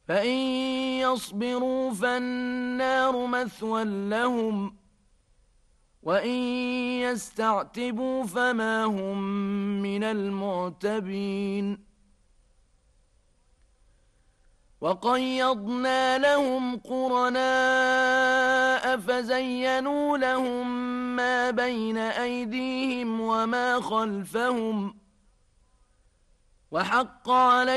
فإن يصبروا فالنار مثوى لهم وإن يستعتبوا فما هم من المعتبين وقيضنا لهم قرناء فزينوا لهم ما بين أيديهم وما خلفهم وحق عليهم